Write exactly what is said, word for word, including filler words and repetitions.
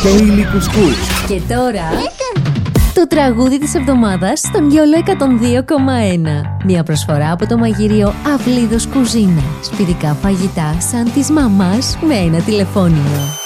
Daily Couscous. Και τώρα το τραγούδι της εβδομάδας στον Γιόλο εκατόν δύο κόμμα ένα. Μια προσφορά από το μαγειρίο Αυλίδος Κουζίνα. Σπιτικά φαγητά σαν της μαμάς με ένα τηλεφώνημα.